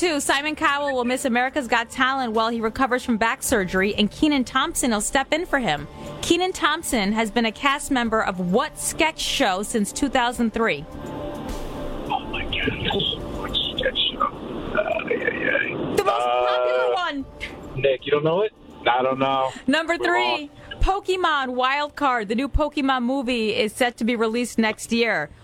2, Simon Cowell will miss America's Got Talent while he recovers from back surgery, and Kenan Thompson will step in for him. Kenan Thompson has been a cast member of what sketch show since 2003? Oh, my goodness. What sketch show? The most popular one. Nick, you don't know it? I don't know. Number 3, Pokemon Wild Card. The new Pokemon movie is set to be released next year.